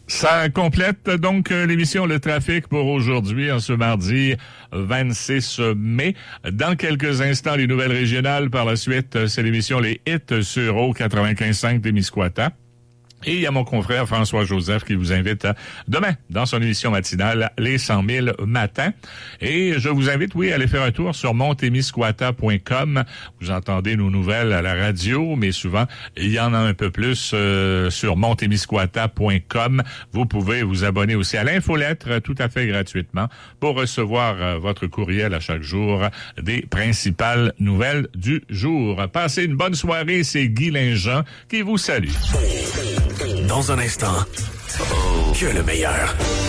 Ça complète donc l'émission Le Trafic pour aujourd'hui, en ce mardi 26 mai. Dans quelques instants, les nouvelles régionales. Par la suite, c'est l'émission Les Hits sur Eau 95.5 Témiscouata. Et il y a mon confrère François-Joseph qui vous invite demain dans son émission matinale Les 100 000 matins. Et je vous invite, oui, à aller faire un tour sur montémiscouata.com. Vous entendez nos nouvelles à la radio, mais souvent, il y en a un peu plus sur montémiscouata.com. Vous pouvez vous abonner aussi à l'infolettre tout à fait gratuitement pour recevoir votre courriel à chaque jour des principales nouvelles du jour. Passez une bonne soirée, c'est Guy Linjean qui vous salue. Dans un instant, que le meilleur.